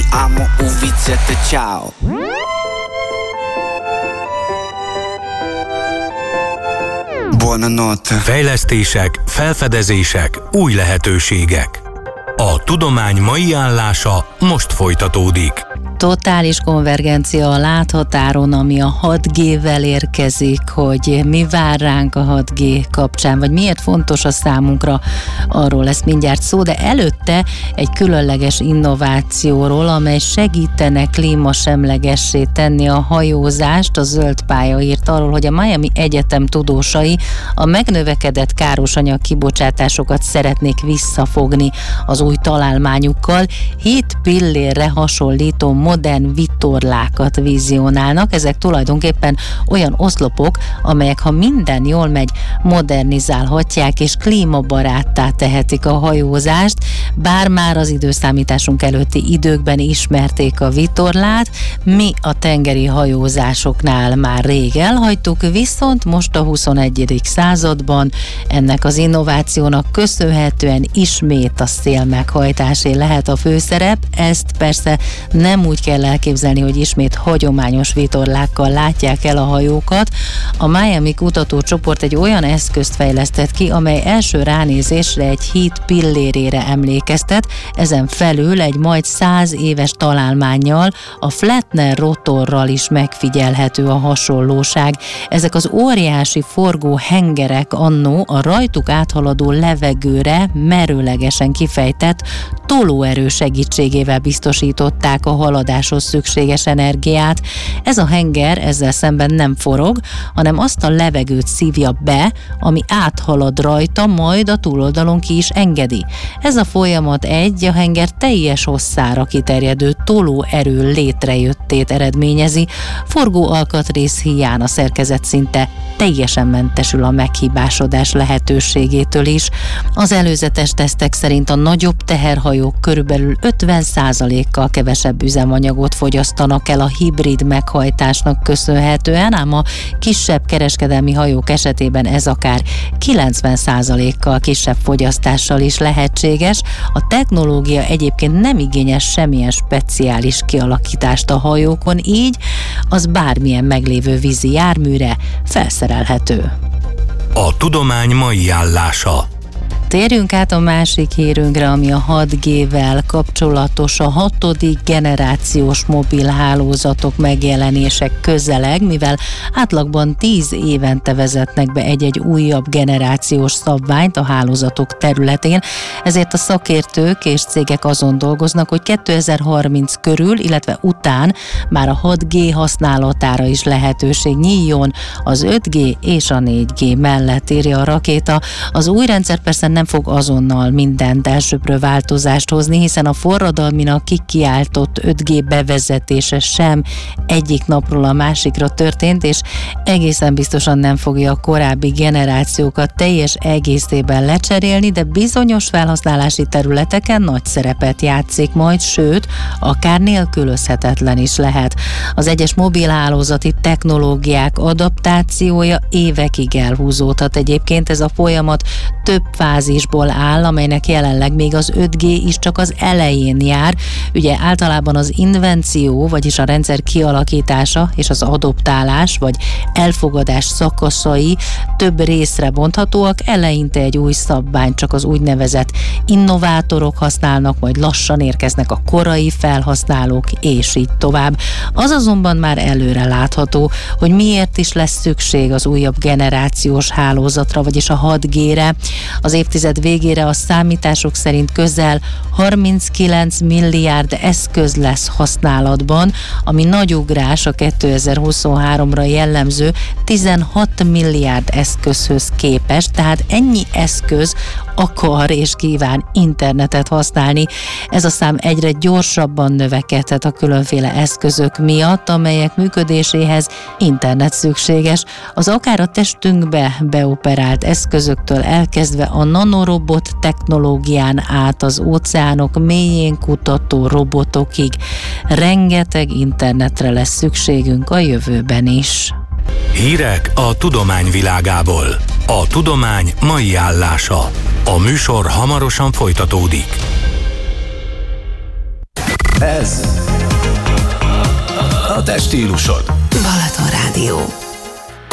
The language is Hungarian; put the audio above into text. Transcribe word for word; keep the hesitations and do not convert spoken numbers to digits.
Amo uvícete, ciao. Buonanotte. Fejlesztések, felfedezések, új lehetőségek. A tudomány mai állása most folytatódik. Totális konvergencia a láthatáron, ami a hat G-vel érkezik, hogy mi vár ránk a hat G kapcsán, vagy miért fontos a számunkra, arról lesz mindjárt szó, de előtte egy különleges innovációról, amely segítene klímasemlegessé tenni a hajózást. A Zöld Pálya írt arról, hogy a Miami Egyetem tudósai a megnövekedett károsanyag kibocsátásokat szeretnék visszafogni az új találmányukkal. Hét pillérre hasonlító modern vitorlákat vizionálnak. Ezek tulajdonképpen olyan oszlopok, amelyek, ha minden jól megy, modernizálhatják és klímabaráttá tehetik a hajózást, bár már az időszámításunk előtti időkben ismerték a vitorlát, mi a tengeri hajózásoknál már rég elhagytuk, viszont most a huszonegyedik században ennek az innovációnak köszönhetően ismét a szélmeghajtásé lehet a főszerep. Ezt persze nem úgy kell elképzelni, hogy ismét hagyományos vitorlákkal látják el a hajókat. A Miami kutatócsoport egy olyan eszközt fejlesztett ki, amely első ránézésre egy híd pillérére emlékeztet, ezen felül egy majd száz éves találmánnyal, a Flettner rotorral is megfigyelhető a hasonlóság. Ezek az óriási forgó hengerek annó a rajtuk áthaladó levegőre merőlegesen kifejtett tolóerő segítségével biztosították a haladáshoz szükséges energiát. Ez a henger ezzel szemben nem forog, hanem azt a levegőt szívja be, ami áthalad rajta, majd a túloldalon ki is engedi. Ez a folyamat egy a henger teljes hosszára kiterjedő tolóerő létrejöttét eredményezi. Forgó alkatrész hiány a szerkezet szinte teljesen mentesül a meghibásodás lehetőségétől is. Az előzetes tesztek szerint a nagyobb teherhajók körülbelül ötven százalékkal kevesebb üzemanyagot fogyasztanak el a hibrid meghajtásnak köszönhetően, ám a kisebb kereskedelmi hajók esetében ez akár kilencven százalékkal kisebb fogyasztással is lehetséges. A technológia egyébként nem igényes semmilyen speciális kialakítást a hajókon, így az bármilyen meglévő vízi járműre felszerelhető. A tudomány mai állása. Térjünk át a másik hírünkre, ami a hat G-vel kapcsolatos. A hatodik generációs mobilhálózatok megjelenése közeleg, mivel átlagban tíz évente vezetnek be egy-egy újabb generációs szabványt a hálózatok területén, ezért a szakértők és cégek azon dolgoznak, hogy kétezer-harminc körül, illetve után már a hat G használatára is lehetőség nyíljon az öt G és a négy G mellett, írja a Rakéta. Az új rendszer persze nem fog azonnal mindent elsőprő változást hozni, hiszen a forradalminak kikiáltott öt G bevezetése sem egyik napról a másikra történt, és egészen biztosan nem fogja a korábbi generációkat teljes egészében lecserélni, de bizonyos felhasználási területeken nagy szerepet játszik majd, sőt, akár nélkülözhetetlen is lehet. Az egyes mobilhálózati technológiák adaptációja évekig elhúzódhat. Egyébként ez a folyamat több fázisból áll, amelynek jelenleg még az öt G is csak az elején jár. Ugye általában az invenció, vagyis a rendszer kialakítása és az adoptálás vagy elfogadás szakaszai több részre bonthatóak. Eleinte egy új szabványt csak az úgynevezett innovátorok használnak, majd lassan érkeznek a korai felhasználók, és így tovább. Az azonban már előre látható, hogy miért is lesz szükség az újabb generációs hálózatra, vagyis a hat G-re. Az évtized végére a számítások szerint közel harminckilenc milliárd eszköz lesz használatban, ami nagy ugrás a kétezer-huszonháromra jellemző tizenhat milliárd eszközhöz képest, tehát ennyi eszköz akar és kíván internetet használni. Ez a szám egyre gyorsabban növekedhet a különféle eszközök miatt, amelyek működéséhez internet szükséges. Az akár a testünkbe beoperált eszközöktől elkezdve a nanorobot technológián át az óceánok mélyén kutató robotokig rengeteg internetre lesz szükségünk a jövőben is. Hírek a tudomány világából. A tudomány mai állása. A műsor hamarosan folytatódik. Ez a te stílusod. Balaton Rádió.